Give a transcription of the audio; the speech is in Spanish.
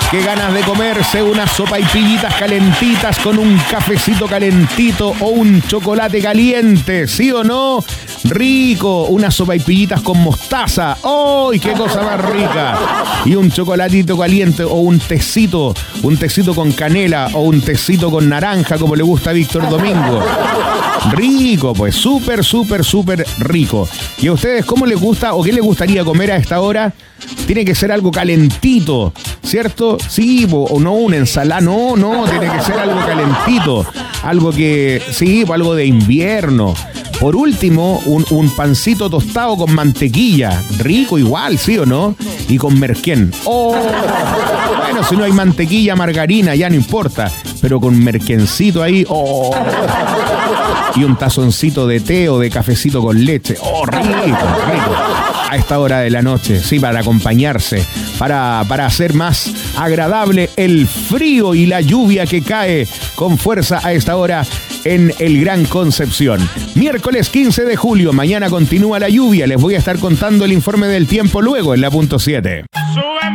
Qué ganas de comerse unas sopaipillitas calentitas con un cafecito calentito o un chocolate caliente, ¿sí o no? Rico, unas sopaipillitas con mostaza. ¡Ay, qué cosa más rica! Y un chocolatito caliente o un tecito con canela o un tecito con naranja, como le gusta a Víctor Domingo. Rico, pues, súper rico. ¿Y a ustedes cómo les gusta o qué les gustaría comer a esta hora? Tiene que ser algo calentito, ¿cierto? Sí, o no una ensalada, no, tiene que ser algo calentito. Algo que, sí, algo de invierno. Por último, un pancito tostado con mantequilla. Rico igual, ¿sí o no? Y con merquén. ¡Oh! Bueno, si no hay mantequilla, margarina, ya no importa. Pero con merquencito ahí, ¡oh! Y un tazoncito de té o de cafecito con leche. ¡Oh, rico! A esta hora de la noche, sí, para acompañarse, para hacer más agradable el frío y la lluvia que cae con fuerza a esta hora en el Gran Concepción. Miércoles 15 de julio, mañana continúa la lluvia. Les voy a estar contando el informe del tiempo luego en la punto 7.